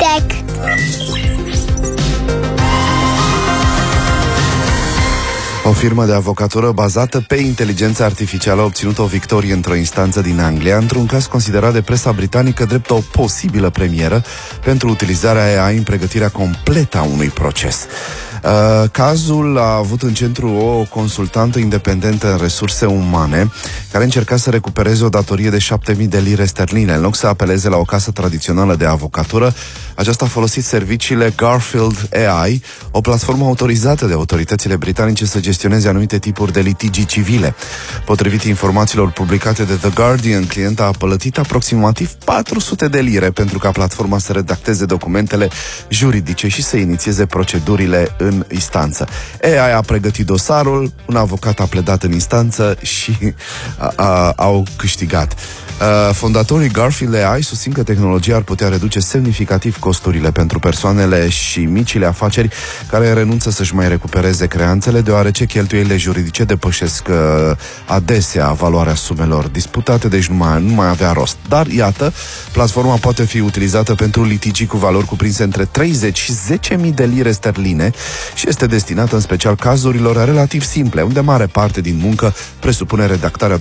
Tech. O firmă de avocatură bazată pe inteligența artificială a obținut o victorie într-o instanță din Anglia, într-un caz considerat de presa britanică drept o posibilă premieră pentru utilizarea AI în pregătirea completă a unui proces. Cazul a avut în centru o consultantă independentă în resurse umane care încerca să recupereze o datorie de 7.000 de lire sterline. În loc să apeleze la o casă tradițională de avocatură, aceasta a folosit serviciile Garfield AI, o platformă autorizată de autoritățile britanice să gestioneze anumite tipuri de litigii civile. Potrivit informațiilor publicate de The Guardian, clienta a plătit aproximativ 400 de lire pentru ca platforma să redacteze documentele juridice și să inițieze procedurile în instanță. AI a pregătit dosarul, un avocat a pledat în instanță și au câștigat. Fondatorii Garfield AI susțin că tehnologia ar putea reduce semnificativ costurile pentru persoanele și micile afaceri care renunță să-și mai recupereze creanțele, deoarece cheltuielile juridice depășesc adesea valoarea sumelor disputate, deci nu mai avea rost. Dar, iată, platforma poate fi utilizată pentru litigii cu valori cuprinse între 30 și 10.000 de lire sterline și este destinată în special cazurilor relativ simple, unde mare parte din muncă presupune redactarea